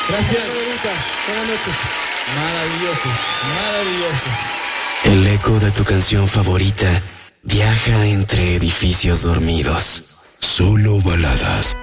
Gracias. Buenas noches. Maravilloso, maravilloso. El eco de tu canción favorita viaja entre edificios dormidos. Solo baladas.